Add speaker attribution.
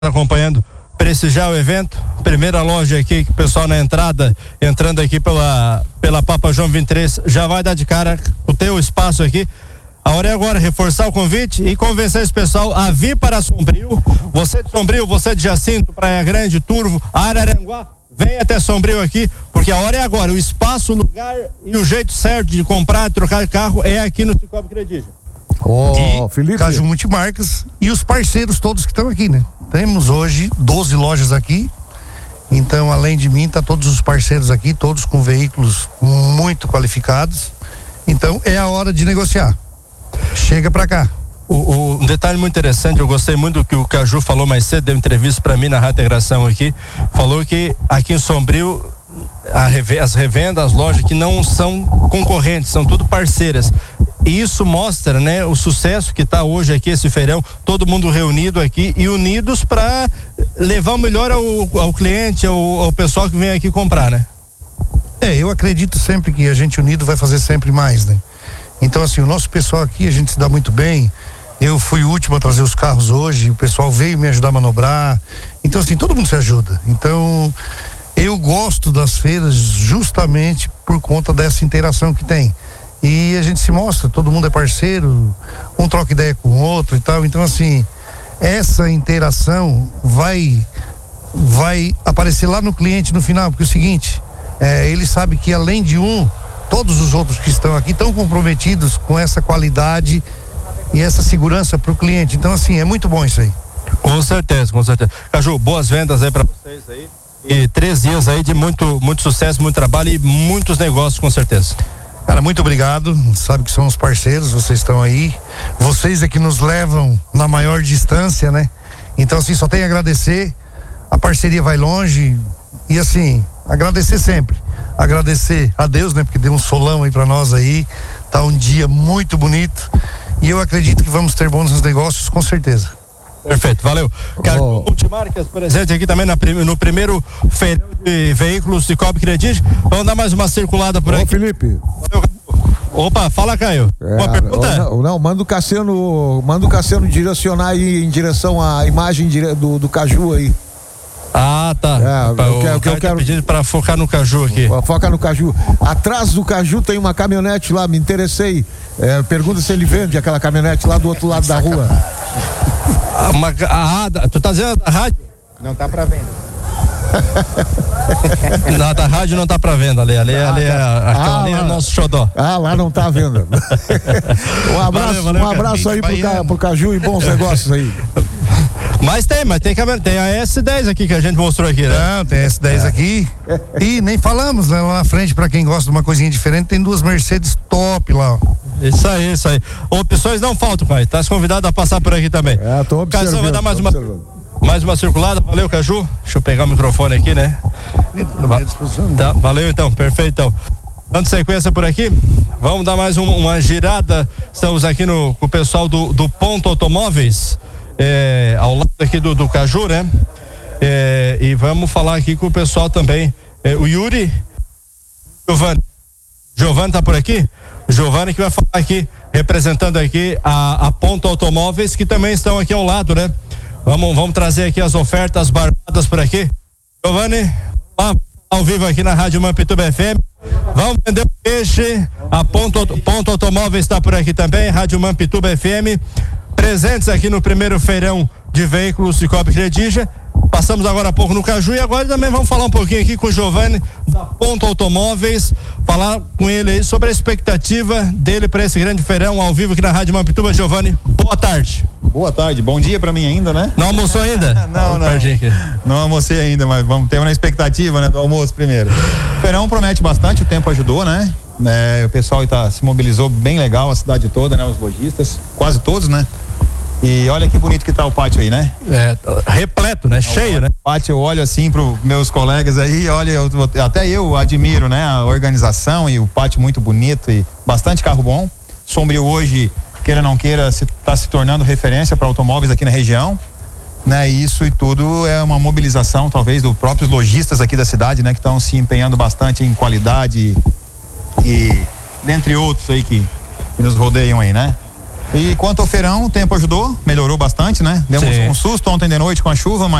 Speaker 1: acompanhando, prestigiar o evento. Primeira loja aqui, que o pessoal na entrada, entrando aqui pela Papa João 23, já vai dar de cara o teu espaço aqui. A hora é agora reforçar o convite e convencer esse pessoal a vir para Sombrio. Você de Sombrio, você de Jacinto, Praia Grande, Turvo, Araranguá, vem até Sombrio aqui, porque a hora é agora. O espaço, o lugar e o jeito certo de comprar e trocar carro é aqui no Cicobi Credija.
Speaker 2: Felipe. Caju Multimarcas e os parceiros todos que estão aqui, né? Temos hoje 12 lojas aqui. Então, além de mim, tá todos os parceiros aqui, todos com veículos muito qualificados. Então, é a hora de negociar. Chega pra cá.
Speaker 1: Um detalhe muito interessante, eu gostei muito do que o Caju falou mais cedo, deu entrevista pra mim na Rádio Integração aqui, falou que aqui em Sombrio as revendas, as lojas que não são concorrentes, são tudo parceiras. E isso mostra, né, o sucesso que está hoje aqui esse feirão, todo mundo reunido aqui e unidos para levar o melhor ao cliente, ao pessoal que vem aqui comprar, né?
Speaker 2: Eu acredito sempre que a gente unido vai fazer sempre mais, né? Então, assim, o nosso pessoal aqui, a gente se dá muito bem. Eu fui o último a trazer os carros hoje, o pessoal veio me ajudar a manobrar. Então, assim, todo mundo se ajuda. Então, eu gosto das feiras justamente por conta dessa interação que tem. E a gente se mostra, todo mundo é parceiro, um troca ideia com o outro e tal. Então, assim, essa interação vai aparecer lá no cliente no final, porque é o seguinte, ele sabe que além de todos os outros que estão aqui estão comprometidos com essa qualidade e essa segurança para o cliente. Então, assim, é muito bom isso aí.
Speaker 1: Com certeza, com certeza. Caju, boas vendas aí para vocês aí. E 3 dias aí de muito sucesso, muito trabalho e muitos negócios, com certeza.
Speaker 2: Cara, muito obrigado. Sabe que são os parceiros, vocês estão aí. Vocês é que nos levam na maior distância, né? Então, assim, só tem a agradecer. A parceria vai longe. E, assim, agradecer sempre. Agradecer a Deus, né? Porque deu um solão aí pra nós aí. Tá um dia muito bonito. E eu acredito que vamos ter bons negócios, com certeza.
Speaker 1: Perfeito, valeu. Caju Multimarcas presente aqui também no primeiro feirão de veículos de Cicobi Credija. Vamos dar mais uma circulada por aí.
Speaker 3: Felipe.
Speaker 1: Opa, fala, Caio. Uma pergunta?
Speaker 3: Não, manda o Cassiano direcionar aí em direção à imagem do Caju aí.
Speaker 1: Ah, tá.
Speaker 3: Eu quero
Speaker 1: tá pedindo para focar no Caju aqui.
Speaker 3: Foca no Caju. Atrás do Caju tem uma caminhonete lá, me interessei. Pergunta se ele vende aquela caminhonete lá do outro lado da rua.
Speaker 1: Tu tá dizendo da rádio?
Speaker 4: Não tá pra venda.
Speaker 1: Da rádio não tá pra venda ali é nosso xodó.
Speaker 3: Lá não tá à venda. Um abraço aí pro Caju e bons negócios aí.
Speaker 1: Mas tem a S10 aqui que a gente mostrou aqui, né?
Speaker 2: Não, tem a S10 aqui. E nem falamos, né? Lá na frente, pra quem gosta de uma coisinha diferente, tem 2 Mercedes top lá, ó.
Speaker 1: Isso aí. Opções não faltam, pai. Tá convidado a passar por aqui também.
Speaker 3: Tô observando.
Speaker 1: Caso vai dar mais uma circulada. Valeu, Caju. Deixa eu pegar o microfone aqui, né? Tá, valeu então, perfeito então. Dando sequência por aqui, vamos dar mais uma girada. Estamos aqui com o pessoal do Ponto Automóveis, ao lado aqui do Caju, né? E vamos falar aqui com o pessoal também. O Yuri, Giovanni tá por aqui? Giovanni que vai falar aqui, representando aqui a Ponto Automóveis, que também estão aqui ao lado, né? Vamos trazer aqui as ofertas barbadas por aqui. Giovanni, ao vivo aqui na Rádio Mampituba FM. Vamos vender o peixe. A Ponto Automóveis está por aqui também, Rádio Mampituba FM. Presentes aqui no primeiro feirão de veículos Cicobi Credija. Passamos agora há pouco no Caju e agora também vamos falar um pouquinho aqui com o Giovanni da Ponto Automóveis, falar com ele aí sobre a expectativa dele para esse grande feirão ao vivo aqui na Rádio Mampituba. Giovanni, boa tarde.
Speaker 4: Boa tarde, bom dia pra mim ainda, né?
Speaker 1: Não almoçou ainda?
Speaker 4: Não almocei ainda, mas vamos ter uma expectativa, né, do almoço primeiro. O feirão promete bastante, o tempo ajudou, né? O pessoal se mobilizou bem legal, a cidade toda, né? Os lojistas, quase todos, né? E olha que bonito que tá o pátio aí, né?
Speaker 1: Repleto, né? Cheio, né?
Speaker 4: O pátio, eu olho assim pros meus colegas aí, olha, até eu admiro, né? A organização e o pátio muito bonito e bastante carro bom. Sombrio hoje, queira ou não queira, tá se tornando referência para automóveis aqui na região, né? E isso e tudo é uma mobilização, talvez, dos próprios lojistas aqui da cidade, né? Que estão se empenhando bastante em qualidade e dentre outros aí que nos rodeiam aí, né? E quanto ao feirão, o tempo ajudou, melhorou bastante, né? Demos
Speaker 1: Sim.
Speaker 4: um susto ontem de noite com a chuva, mas